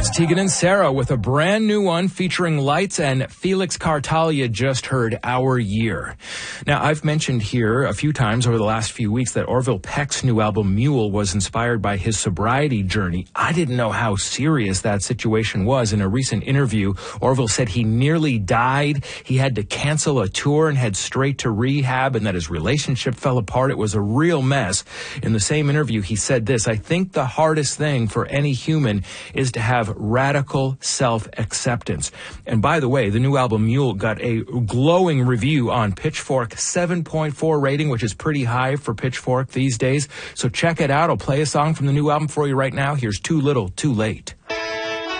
It's Tegan and Sarah with a brand new one featuring Lights and Felix Cartal. You just heard Our Year. Now, I've mentioned here a few times over the last few weeks that Orville Peck's new album Mule was inspired by his sobriety journey. I didn't know how serious that situation was. In a recent interview, Orville said he nearly died. He had to cancel a tour and head straight to rehab, and that his relationship fell apart. It was a real mess. In the same interview, he said this: "I think the hardest thing for any human is to have radical self-acceptance." And by the way, the new album Mule got a glowing review on Pitchfork, 7.4 rating, which is pretty high for Pitchfork these days. So check it out. I'll play a song from the new album for you right now. Here's Too Little, Too Late.